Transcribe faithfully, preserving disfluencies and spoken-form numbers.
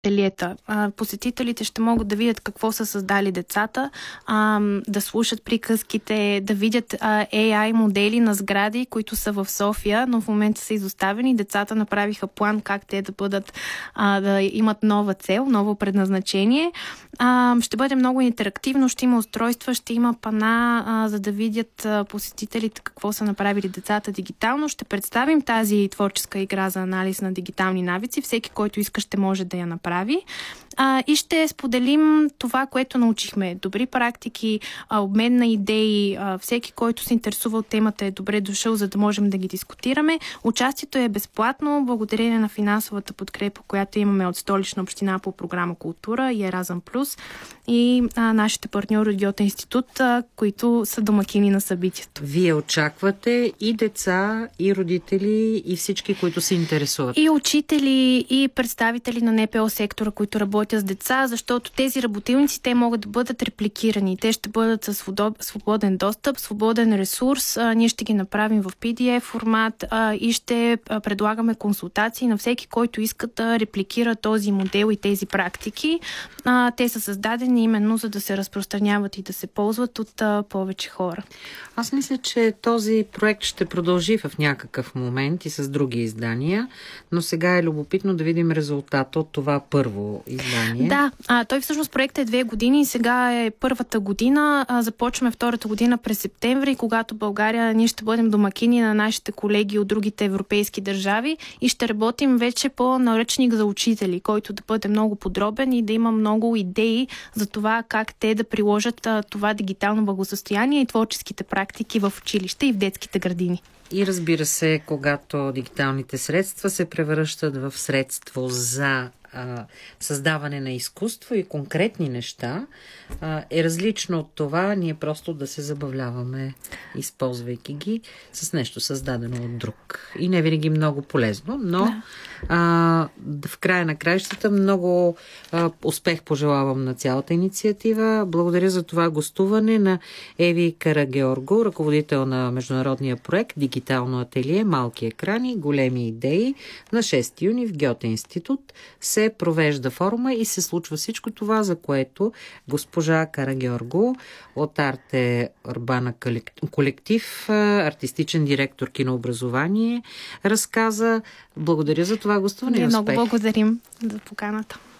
ателиета. Посетителите ще могат да видят какво са създали децата, да слушат приказките, да видят ей ай модели на сгради, които са в София, но в момента са изоставени. Децата направиха план как те да бъдат, да имат нова цел, ново предназначение. Ще бъде много интерактивно, ще има устройства, ще има пана, за да видят посетителите какво са направили децата дигитално. Ще представим тази творческа игра за анализ на дигитални навици. Всеки, който иска, ще може да я направи. А, и ще споделим това, което научихме. Добри практики, а, обмен на идеи. А, всеки, който се интересува от темата, е добре дошъл, за да можем да ги дискутираме. Участието е безплатно, благодарение на финансовата подкрепа, която имаме от Столична община по програма Култура и Еразъм Плюс и а, нашите партньори от Гьоте институт, а, които са домакини на събитието. Вие очаквате и деца, и родители, и всички, които се интересуват. И учители, и представители на ен пе о сектора, които работят с деца, защото тези работилници, те могат да бъдат репликирани. Те ще бъдат със свободен достъп, свободен ресурс. А, ние ще ги направим в пи ди еф формат а, и ще предлагаме консултации на всеки, който иска да репликира този модел и тези практики. А, те са създадени именно за да се разпространяват и да се ползват от а, повече хора. Аз мисля, че този проект ще продължи в някакъв момент и с други издания, но сега е любопитно да видим резултата от това първо издание. Да, а, той всъщност проектът е две години и сега е първата година. А, започваме втората година през септември, когато България ние ще бъдем домакини на нашите колеги от другите европейски държави и ще работим вече по наръчник за учители, който да бъде много подробен и да има много идеи за това как те да приложат а, това дигитално благосъстояние и творческите практики в училище и в детските градини. И разбира се, когато дигиталните средства се превръщат в средство за а, създаване на изкуство и конкретни неща, а, е различно от това ние просто да се забавляваме, използвайки ги с нещо създадено от друг. И не винаги много полезно, но да. а, в края на краищата много а, успех пожелавам на цялата инициатива. Благодаря за това гостуване на Еви Карагеоргу, ръководител на международния проект Дигитално ателие, малки екрани, големи идеи. На шести юни в Гьоте институт се провежда форума и се случва всичко това, за което госпожа Карагеоргу от Арте Урбана колектив, артистичен директор кинообразование, разказа. Благодаря за това гостуване. Ние много благодарим за поканата.